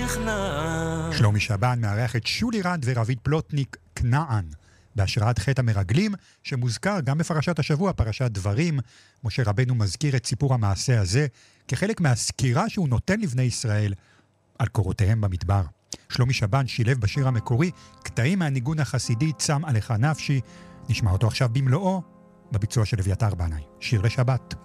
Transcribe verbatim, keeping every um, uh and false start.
כנען. שלומי שבן מארח את שולי רד ורביד פלוטניק כנען, בהשראת חטא המרגלים, שמוזכר גם בפרשת השבוע, פרשת דברים. משה רבנו מזכיר את סיפור המעשה הזה, כחלק מהסקירה שהוא נותן לבני ישראל על קורותיהם במדבר. שלומי שבן שילב בשיר המקורי קטעים מהניגון החסידי צם עליך נפשי, נשמע אותו עכשיו במלואו, בביצוע של אביתר בנאי, שיר לשבת.